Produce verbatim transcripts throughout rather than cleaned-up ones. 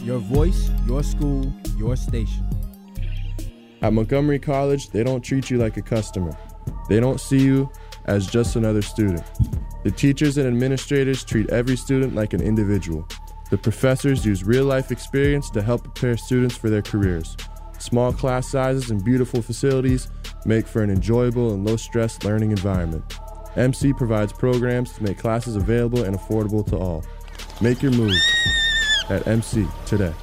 Your voice, your school, your station. At Montgomery College, they don't treat you like a customer. They don't see you as just another student. The teachers and administrators treat every student like an individual. The professors use real-life experience to help prepare students for their careers. Small class sizes and beautiful facilities make for an enjoyable and low-stress learning environment. M C provides programs to make classes available and affordable to all. Make your move at M C today.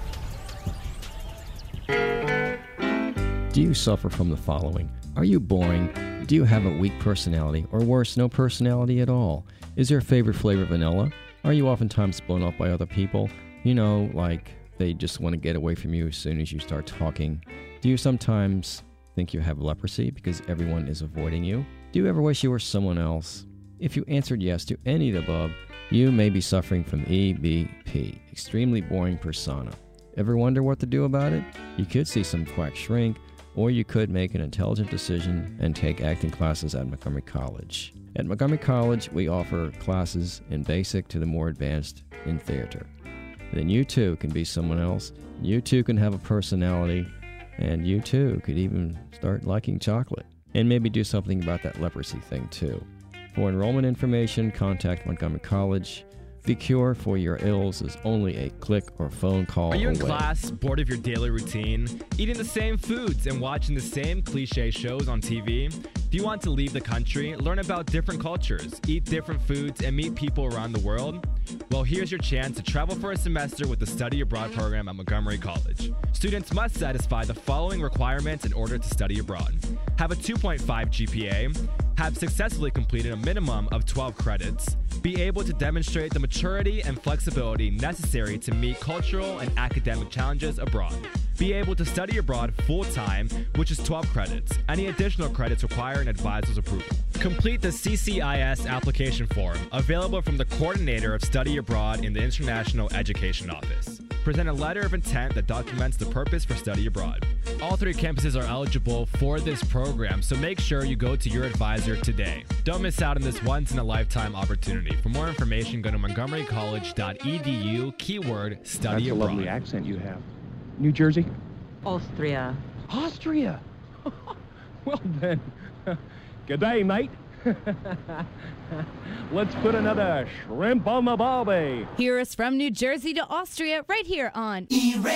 Do you suffer from the following? Are you boring? Do you have a weak personality, or worse, no personality at all? Is your favorite flavor vanilla? Are you oftentimes blown up by other people? You know, like they just want to get away from you as soon as you start talking. Do you sometimes think you have leprosy because everyone is avoiding you? Do you ever wish you were someone else? If you answered yes to any of the above, you may be suffering from E B P, extremely boring persona. Ever wonder what to do about it? You could see some quack shrink, or you could make an intelligent decision and take acting classes at Montgomery College. At Montgomery College, we offer classes in basic to the more advanced in theater. Then you too can be someone else, you too can have a personality, and you too could even start liking chocolate. And maybe do something about that leprosy thing too. For enrollment information, contact Montgomery College. The cure for your ills is only a click or phone call Are you in away. class, bored of your daily routine, eating the same foods and watching the same cliche shows on T V? Do you want to leave the country, learn about different cultures, eat different foods, and meet people around the world? Well, here's your chance to travel for a semester with the Study Abroad program at Montgomery College. Students must satisfy the following requirements in order to study abroad. Have a two point five G P A, have successfully completed a minimum of twelve credits, be able to demonstrate the maturity and flexibility necessary to meet cultural and academic challenges abroad, be able to study abroad full-time, which is twelve credits. Any additional credits require an advisor's approval. Complete the C C I S application form, available from the coordinator of study abroad in the International Education Office. Present a letter of intent that documents the purpose for study abroad. All three campuses are eligible for this program, so make sure you go to your advisor today. Don't miss out on this once-in-a-lifetime opportunity. For more information, go to montgomery college dot e d u, keyword study That's abroad. a lovely accent you have. New Jersey? Austria. Austria? Well then, good day, mate. Let's put another shrimp on the barbie. Hear us from New Jersey to Austria right here on E-Radio.